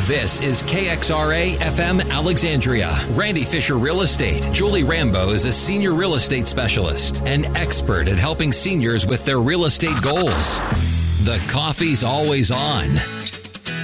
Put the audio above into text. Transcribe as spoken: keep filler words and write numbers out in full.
This is K X R A F M Alexandria. Randy Fisher Real Estate. Julie Rambo is a senior real estate specialist, an expert at helping seniors with their real estate goals. The coffee's always on.